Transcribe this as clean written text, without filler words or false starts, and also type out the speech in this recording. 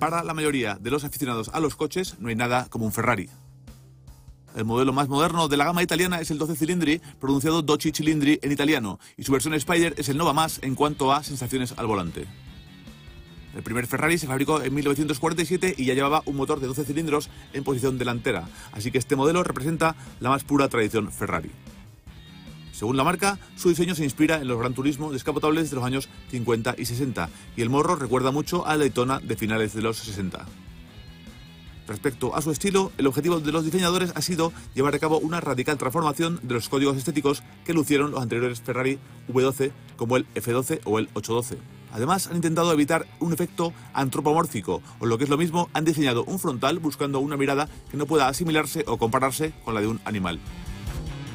Para la mayoría de los aficionados a los coches, no hay nada como un Ferrari. El modelo más moderno de la gama italiana es el 12 cilindri, pronunciado 12 cilindri en italiano, y su versión Spider es el Nova Más en cuanto a sensaciones al volante. El primer Ferrari se fabricó en 1947 y ya llevaba un motor de 12 cilindros en posición delantera, así que este modelo representa la más pura tradición Ferrari. Según la marca, su diseño se inspira en los Gran Turismo descapotables de los años 50 y 60, y el morro recuerda mucho al Daytona de finales de los 60. Respecto a su estilo, el objetivo de los diseñadores ha sido llevar a cabo una radical transformación de los códigos estéticos que lucieron los anteriores Ferrari V12 como el F12 o el 812. Además, han intentado evitar un efecto antropomórfico, o lo que es lo mismo, han diseñado un frontal buscando una mirada que no pueda asimilarse o compararse con la de un animal.